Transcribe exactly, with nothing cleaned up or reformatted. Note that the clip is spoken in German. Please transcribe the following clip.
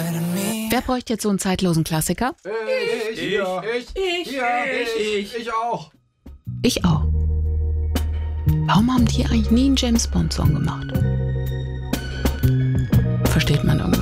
Wer bräuchte jetzt so einen zeitlosen Klassiker? Ich, ich, ich, ich, ja, ich, ich, ich auch. Ich auch. Warum haben die eigentlich nie einen James-Bond-Song gemacht? Versteht man irgendwie